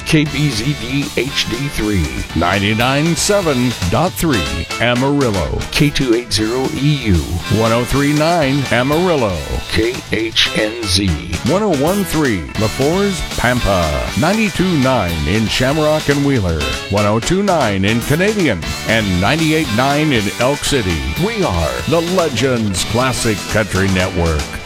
KBZD HD3, 99.7.3 Amarillo, K280EU, 1039 Amarillo, KHNZ, 1013 LaForce, Pampa, 92.9 in Shamrock and Wheeler, 1029 in Canadian, and 98.9 in Elk City. We are the Legends Classic Country Network.